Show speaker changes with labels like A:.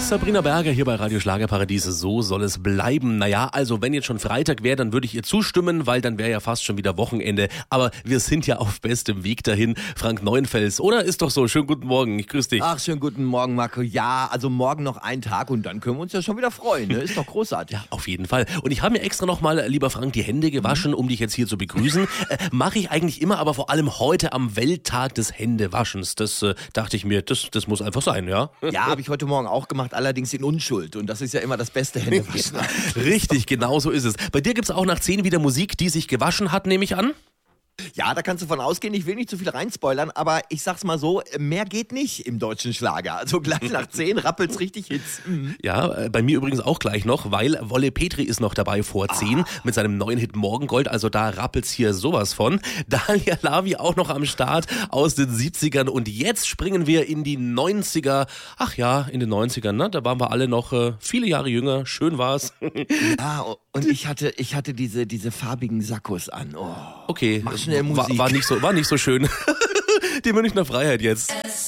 A: Sabrina Berger hier bei Radio Schlagerparadies. So soll es bleiben. Naja, also wenn jetzt schon Freitag wäre, dann würde ich ihr zustimmen, weil dann wäre ja fast schon wieder Wochenende. Aber wir sind ja auf bestem Weg dahin. Frank Neuenfels, oder? Ist doch so. Schönen guten Morgen. Ich grüße dich.
B: Ach, schönen guten Morgen, Marco. Ja, also morgen noch ein Tag und dann können wir uns ja schon wieder freuen. Ne? Ist doch großartig.
A: Ja, auf jeden Fall. Und ich habe mir extra nochmal, lieber Frank, die Hände gewaschen, um dich jetzt hier zu begrüßen. Mache ich eigentlich immer, aber vor allem heute am Welttag des Händewaschens. Das dachte ich mir, das muss einfach sein, ja?
B: Ja, habe ich heute Morgen auch gemacht, allerdings in Unschuld. Und das ist ja immer das beste Händewaschen.
A: Richtig, genau so ist es. Bei dir gibt's auch nach 10 wieder Musik, die sich gewaschen hat, nehme ich an?
B: Ja, da kannst du von ausgehen. Ich will nicht zu viel reinspoilern, aber ich sag's mal so, mehr geht nicht im deutschen Schlager. Also gleich nach 10 rappelt's richtig Hits. Mhm.
A: Ja, bei mir übrigens auch gleich noch, weil Wolle Petri ist noch dabei vor 10 mit seinem neuen Hit Morgengold. Also da rappelt's hier sowas von. Dalia Lavi auch noch am Start aus den 70ern. Und jetzt springen wir in die 90er. Ach ja, in den 90ern, ne? Da waren wir alle noch viele Jahre jünger. Schön war's.
B: Ja, und ich hatte diese farbigen Sakkos an. Oh.
A: Okay,
B: Mach schnell Musik.
A: War nicht so schön. Die Münchner Freiheit jetzt.